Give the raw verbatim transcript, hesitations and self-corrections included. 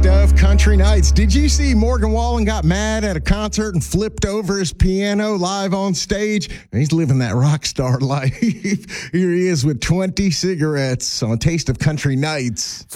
Taste of Country Nights. Did you see Morgan Wallen got mad at a concert and flipped over his piano live on stage? He's living that rock star life. Here he is with twenty cigarettes on Taste of Country Nights.